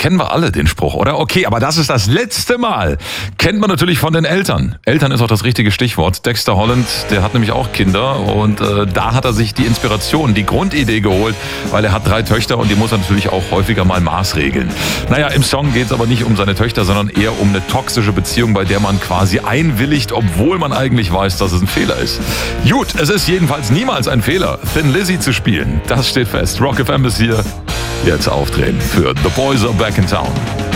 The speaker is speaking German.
kennen wir alle, den Spruch, oder? Okay, aber das ist das letzte Mal. Kennt man natürlich von den Eltern. Eltern ist auch das richtige Stichwort. Dexter Holland, der hat nämlich auch Kinder und da hat er sich die Inspiration, die Grundidee geholt, weil er hat 3 Töchter und die muss er natürlich auch häufiger mal maßregeln. Naja, im Song geht es aber nicht um seine Töchter, sondern eher um eine toxische Beziehung, bei der man quasi einwilligt, obwohl man eigentlich weiß, dass es ein Fehler ist. Gut, es ist jedenfalls niemals ein Fehler, Thin Lizzy zu spielen. Das steht fest. Rock FM ist hier. Jetzt aufdrehen für The Boys Are Back in Town.